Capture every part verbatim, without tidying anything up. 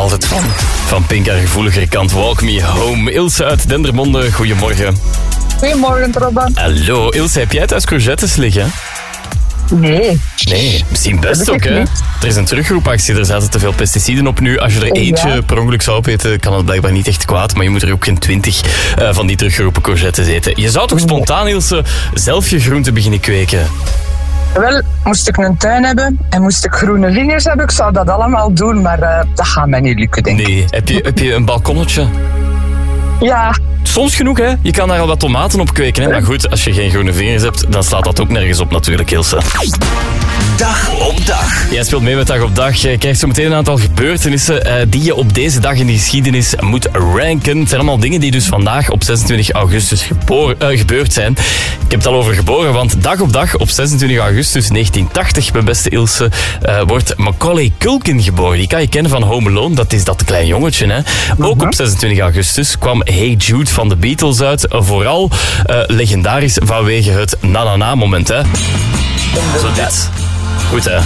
altijd van. Van Pink, haar gevoeligere kant. Walk Me Home. Ilse uit Dendermonde, goedemorgen. Goedemorgen, Robben. Hallo, Ilse, heb jij thuis courgettes liggen? Nee. Nee, misschien best Dat ook, heb ik hè? niet. Er is een terugroepactie, er zaten te veel pesticiden op nu. Als je er Ja. eentje per ongeluk zou opeten, kan het blijkbaar niet echt kwaad. Maar je moet er ook geen twintig uh, van die teruggeroepen courgettes eten. Je zou toch spontaan, Ilse, zelf je groenten beginnen kweken? Wel, moest ik een tuin hebben en moest ik groene vingers hebben, ik zou dat allemaal doen, maar uh, dat gaat mij niet lukken, denk ik. Nee. Heb je, heb je een balkonnetje? Ja, Soms genoeg, hè. Je kan daar al wat tomaten op kweken, hè. Maar goed, als je geen groene vingers hebt, dan slaat dat ook nergens op natuurlijk, Ilse. Dag op dag. Jij speelt mee met Dag op Dag. Je krijgt zo meteen een aantal gebeurtenissen uh, die je op deze dag in de geschiedenis moet ranken. Het zijn allemaal dingen die dus vandaag op zesentwintig augustus geboor, uh, gebeurd zijn. Ik heb het al over geboren, want Dag op Dag op zesentwintig augustus negentien tachtig, mijn beste Ilse, uh, wordt Macaulay Culkin geboren. Die kan je kennen van Home Alone, dat is dat klein jongetje, hè. Ook op zesentwintig augustus kwam Hey Jude van de Beatles uit. Vooral uh, legendarisch vanwege het na-na-na-moment, hè. Zo dit. Goed, hè?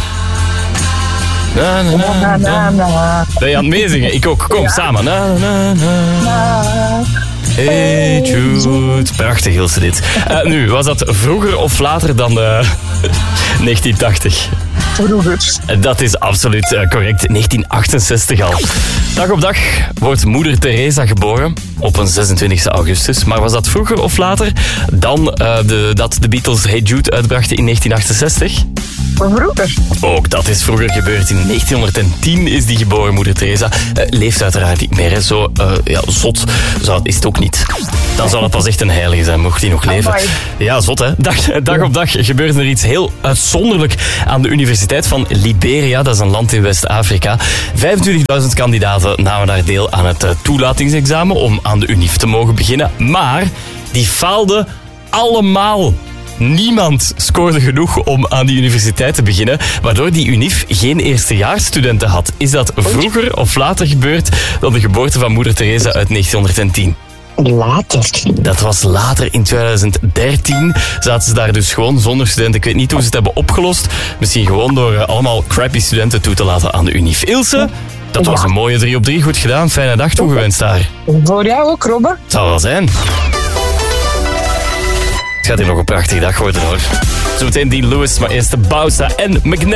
Na, na, na, na, na, na. Ben je aan het meezingen? Ik ook. Kom, Ja. samen. Na, na, na. Na. Hey Jude. Prachtig, Ilse, dit. Uh, nu, was dat vroeger of later dan uh, negentien tachtig? Vroeger. Dat is absoluut uh, correct. negentien achtenzestig al. Dag op dag wordt moeder Teresa geboren. Op een zesentwintigste augustus. Maar was dat vroeger of later dan uh, de, dat de Beatles Hey Jude uitbrachten in negentien achtenzestig? Vroeger. Ook dat is vroeger gebeurd. In negentienhonderdtien is die geboren, moeder Teresa. Uh, leeft uiteraard niet meer. Hè. Zo uh, ja, zot zou, is het ook niet. Dan zou het pas echt een heilige zijn, mocht hij nog leven. Amai. Ja, zot hè. Dag, dag op dag gebeurde er iets heel uitzonderlijk aan de Universiteit van Liberia. Dat is een land in West-Afrika. vijfentwintigduizend kandidaten namen daar deel aan het uh, toelatingsexamen om aan de UNIF te mogen beginnen. Maar die faalden allemaal. Niemand scoorde genoeg om aan die universiteit te beginnen, waardoor die UNIF geen eerstejaarsstudenten had. Is dat vroeger of later gebeurd dan de geboorte van moeder Teresa uit negentienhonderdtien? Later. Dat was later, in twintig dertien. Zaten ze daar dus gewoon zonder studenten. Ik weet niet hoe ze het hebben opgelost. Misschien gewoon door uh, allemaal crappy studenten toe te laten aan de UNIF. Ilse, dat was een mooie drie op drie. Goed gedaan. Fijne dag toegewenst daar. Voor jou ook, Robben. Het zou wel zijn. Het gaat hier nog een prachtige dag worden, hoor. Zometeen Dean Lewis, maar eerst de Bausa en McNair.